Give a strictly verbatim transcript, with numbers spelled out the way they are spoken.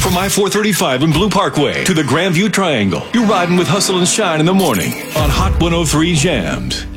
From I four thirty-five and Blue Parkway to the Grandview Triangle, you're riding with Hustle and Shine in the morning on Hot one oh three Jams.